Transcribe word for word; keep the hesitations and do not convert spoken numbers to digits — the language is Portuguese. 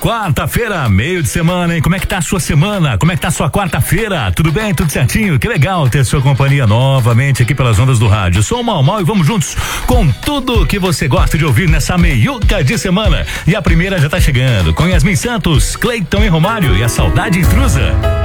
Quarta-feira, meio de semana, hein? Como é que tá a sua semana? Como é que tá a sua quarta-feira? Tudo bem? Tudo certinho? Que legal ter sua companhia novamente aqui pelas ondas do rádio. Eu sou o Mal Mal e vamos juntos com tudo que você gosta de ouvir nessa meiuca de semana. E a primeira já tá chegando com Yasmin Santos, Cleiton e Romário e a Saudade Intrusa.